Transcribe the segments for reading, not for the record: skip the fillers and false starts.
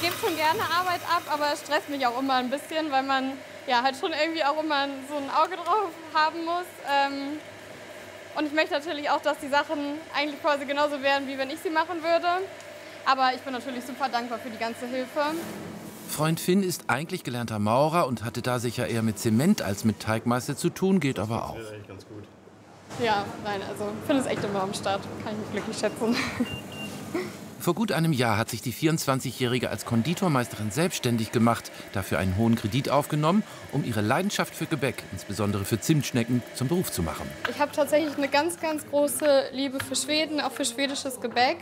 gebe schon gerne Arbeit ab, aber es stresst mich auch immer ein bisschen, weil man ja halt schon irgendwie auch immer so ein Auge drauf haben muss. Und ich möchte natürlich auch, dass die Sachen eigentlich quasi genauso wären, wie wenn ich sie machen würde. Aber ich bin natürlich super dankbar für die ganze Hilfe. Freund Finn ist eigentlich gelernter Maurer und hatte da sicher eher mit Zement als mit Teigmasse zu tun, geht aber auch. Ja, nein, also Finn ist echt immer am Start, kann ich mich glücklich schätzen. Vor gut einem Jahr hat sich die 24-Jährige als Konditormeisterin selbstständig gemacht, dafür einen hohen Kredit aufgenommen, um ihre Leidenschaft für Gebäck, insbesondere für Zimtschnecken, zum Beruf zu machen. Ich habe tatsächlich eine ganz, ganz große Liebe für Schweden, auch für schwedisches Gebäck.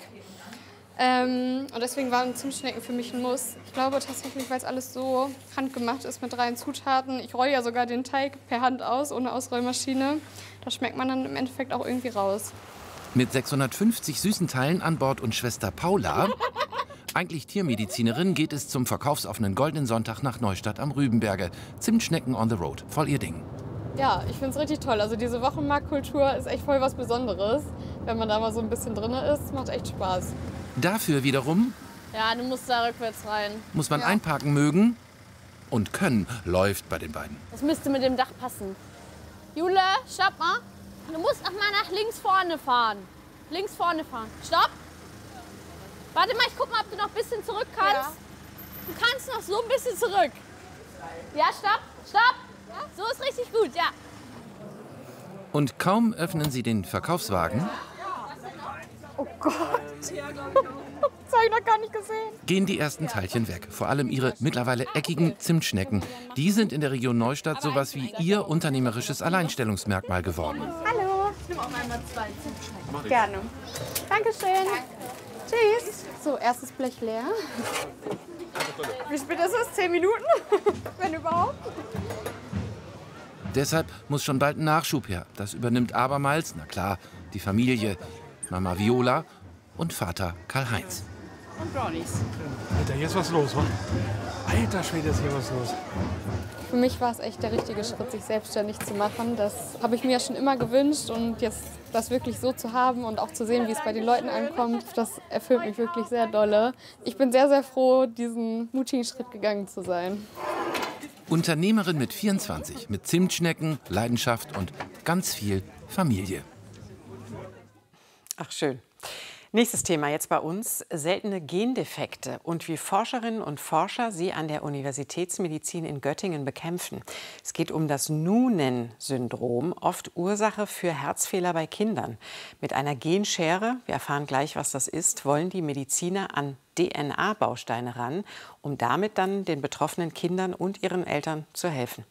Und deswegen waren Zimtschnecken für mich ein Muss. Ich glaube tatsächlich, weil es alles so handgemacht ist mit 3 Zutaten. Ich rolle ja sogar den Teig per Hand aus, ohne Ausrollmaschine. Da schmeckt man dann im Endeffekt auch irgendwie raus. Mit 650 süßen Teilen an Bord und Schwester Paula, eigentlich Tiermedizinerin, geht es zum verkaufsoffenen Goldenen Sonntag nach Neustadt am Rübenberge. Zimtschnecken on the road, voll ihr Ding. Ja, ich finde es richtig toll. Also diese Wochenmarktkultur ist echt voll was Besonderes. Wenn man da mal so ein bisschen drin ist, macht echt Spaß. Dafür wiederum Ja, du musst da rückwärts rein. muss man einparken mögen und können, läuft bei den beiden. Das müsste mit dem Dach passen. Jule, stopp mal. Du musst noch mal nach links vorne fahren. Links vorne fahren. Stopp. Warte mal, ich guck mal, ob du noch ein bisschen zurück kannst. Ja. Du kannst noch so ein bisschen zurück. Ja, stopp, stopp. Ja? So ist richtig gut, ja. Und kaum öffnen sie den Verkaufswagen, Oh Gott, das habe ich noch gar nicht gesehen. gehen die ersten Teilchen weg. Vor allem ihre mittlerweile eckigen Zimtschnecken. Die sind in der Region Neustadt sowas wie ihr unternehmerisches Alleinstellungsmerkmal geworden. Hallo. Ich nehme auch einmal 2 Zimtschnecken. Gerne. Dankeschön. Tschüss. So, erstes Blech leer. Wie spät ist es? 10 Minuten? Wenn überhaupt. Deshalb muss schon bald ein Nachschub her. Das übernimmt abermals, na klar, die Familie. Mama Viola und Vater Karl-Heinz. Und Brownies. Alter, hier ist was los, wa? Alter Schwede, ist hier was los. Für mich war es echt der richtige Schritt, sich selbstständig zu machen. Das habe ich mir ja schon immer gewünscht und jetzt das wirklich so zu haben und auch zu sehen, wie es bei den Leuten ankommt, das erfüllt mich wirklich sehr dolle. Ich bin sehr, sehr froh, diesen mutigen Schritt gegangen zu sein. Unternehmerin mit 24, mit Zimtschnecken, Leidenschaft und ganz viel Familie. Ach, schön. Nächstes Thema jetzt bei uns, seltene Gendefekte und wie Forscherinnen und Forscher sie an der Universitätsmedizin in Göttingen bekämpfen. Es geht um das Noonan-Syndrom, oft Ursache für Herzfehler bei Kindern. Mit einer Genschere, wir erfahren gleich, was das ist, wollen die Mediziner an DNA-Bausteine ran, um damit dann den betroffenen Kindern und ihren Eltern zu helfen.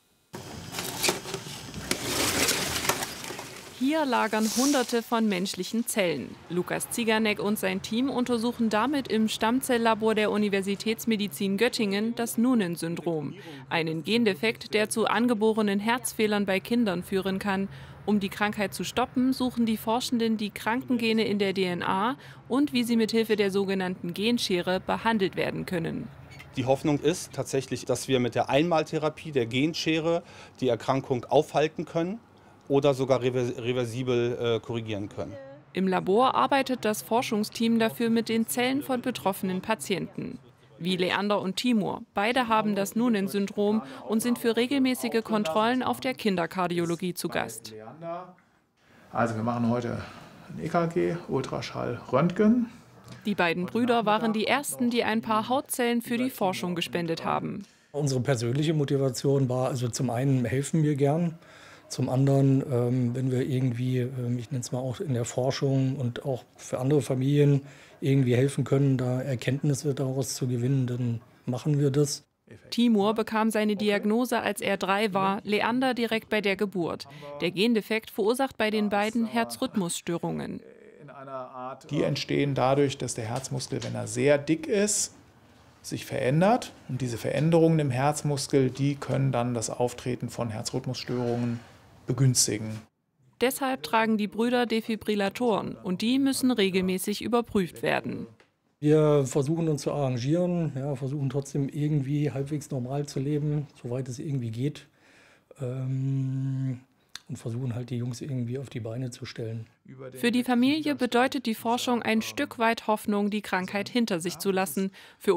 Hier lagern Hunderte von menschlichen Zellen. Lukas Ziganek und sein Team untersuchen damit im Stammzelllabor der Universitätsmedizin Göttingen das Noonan-Syndrom. Einen Gendefekt, der zu angeborenen Herzfehlern bei Kindern führen kann. Um die Krankheit zu stoppen, suchen die Forschenden die Krankengene in der DNA und wie sie mithilfe der sogenannten Genschere behandelt werden können. Die Hoffnung ist tatsächlich, dass wir mit der Einmaltherapie der Genschere die Erkrankung aufhalten können oder sogar reversibel korrigieren können. Im Labor arbeitet das Forschungsteam dafür mit den Zellen von betroffenen Patienten. Wie Leander und Timur. Beide haben das Noonan-Syndrom und sind für regelmäßige Kontrollen auf der Kinderkardiologie zu Gast. Also wir machen heute ein EKG, Ultraschall, Röntgen. Die beiden Brüder waren die ersten, die ein paar Hautzellen für die Forschung gespendet haben. Unsere persönliche Motivation war, also zum einen helfen wir gern. Zum anderen, wenn wir irgendwie, ich nenne es mal auch in der Forschung und auch für andere Familien irgendwie helfen können, da Erkenntnisse daraus zu gewinnen, dann machen wir das. Timur bekam seine Diagnose, als er 3 war, Leander direkt bei der Geburt. Der Gendefekt verursacht bei den beiden Herzrhythmusstörungen. Die entstehen dadurch, dass der Herzmuskel, wenn er sehr dick ist, sich verändert. Und diese Veränderungen im Herzmuskel, die können dann das Auftreten von Herzrhythmusstörungen begünstigen. Deshalb tragen die Brüder Defibrillatoren und die müssen regelmäßig überprüft werden. Wir versuchen uns zu arrangieren, ja, versuchen trotzdem irgendwie halbwegs normal zu leben, soweit es irgendwie geht. Und versuchen halt die Jungs irgendwie auf die Beine zu stellen. Für die Familie bedeutet die Forschung ein Stück weit Hoffnung, die Krankheit hinter sich zu lassen. Für